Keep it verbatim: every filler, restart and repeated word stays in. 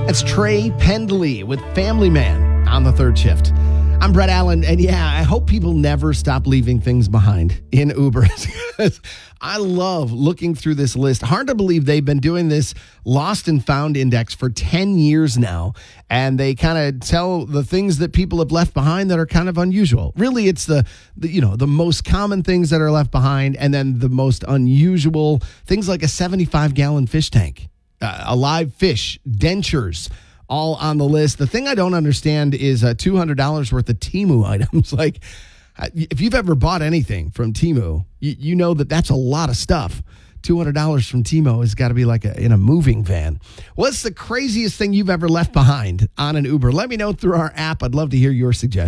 That's Trey Pendley with Family Man on the third shift. I'm Brett Allen, and yeah, I hope people never stop leaving things behind in Uber. I love looking through this list. Hard to believe they've been doing this Lost and Found Index for ten years now, and they kind of tell the things that people have left behind that are kind of unusual. Really, it's the, the you know the most common things that are left behind, and then the most unusual things like a seventy-five gallon fish tank, uh, a live fish, dentures, all on the list. The thing I don't understand is uh, two hundred dollars worth of Temu items. Like, if you've ever bought anything from Temu, you, you know that that's a lot of stuff. two hundred dollars from Temu has got to be like a, in a moving van. What's the craziest thing you've ever left behind on an Uber? Let me know through our app. I'd love to hear your suggestions.